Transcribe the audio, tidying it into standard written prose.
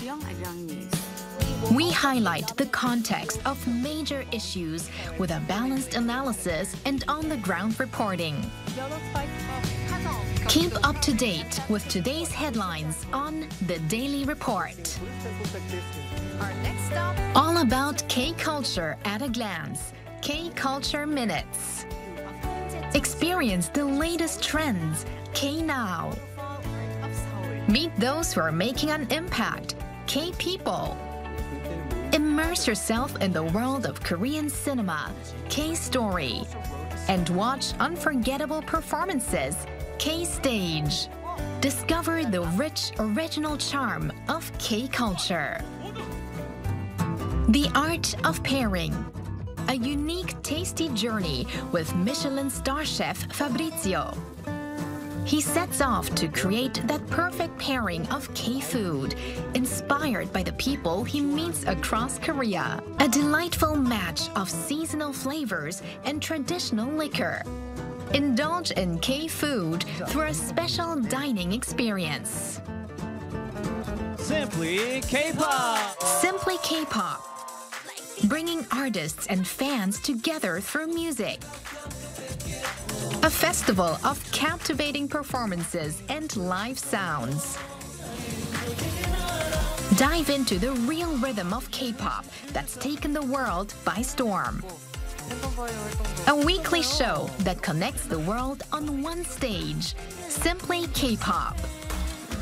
We highlight the context of major issues with a balanced analysis and on-the-ground reporting. Keep up to date with today's headlines on The Daily Report. All about K-culture at a glance. K-Culture Minutes. Experience the latest trends. K-Now. Meet those who are making an impact. K-People. Immerse yourself in the world of Korean cinema. K-Story. And watch unforgettable performances. K-Stage. Discover the rich, original charm of K-culture. The Art of Pairing. A unique, tasty journey with Michelin star chef Fabrizio. He sets off to create that perfect pairing of K-food, inspired by the people he meets across Korea. A delightful match of seasonal flavors and traditional liquor. Indulge in K-food through a special dining experience. Simply K-pop! Simply K-pop. Bringing artists and fans together through music. A festival of captivating performances and live sounds. Dive into the real rhythm of K-pop that's taken the world by storm. A weekly show that connects the world on one stage. Simply K-pop.